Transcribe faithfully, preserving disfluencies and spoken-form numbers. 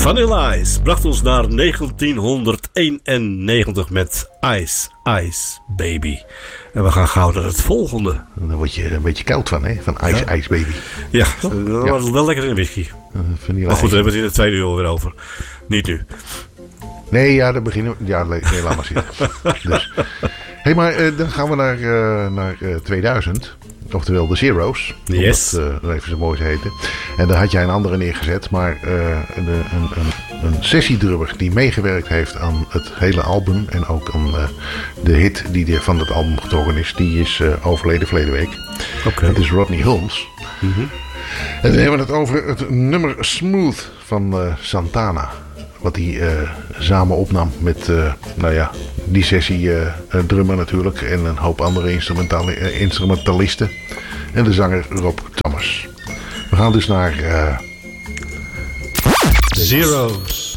Vanilla Ice bracht ons naar negentienhonderdeenennegentig met Ice, Ice Baby. En we gaan gauw naar het volgende. Daar word je een beetje koud van, hè? Van Ice, ja. Ice Baby. Ja, dat ja. was wel lekker in whisky. Uh, maar goed, we hebben het in de tweede uur weer over. Niet nu. Nee, ja, dan beginnen we. Ja, nee, laat maar zitten. Dus. Hé, hey, maar uh, dan gaan we naar, uh, naar uh, tweeduizend. Oftewel de Zero's. Yes. Om dat uh, even zo mooi te heten. En daar had jij een andere neergezet. Maar uh, een, een, een, een sessiedrummer die meegewerkt heeft aan het hele album. En ook aan uh, de hit die van het album getrokken is. Die is uh, overleden verleden week. Oké. Okay. Dat is Rodney Holmes. Mm-hmm. En dan hebben we het over het nummer Smooth van uh, Santana. Wat hij uh, samen opnam met, uh, nou ja, die sessie uh, een drummer natuurlijk. En een hoop andere instrumentali- uh, instrumentalisten. En de zanger Rob Thomas. We gaan dus naar... Uh, Zero's.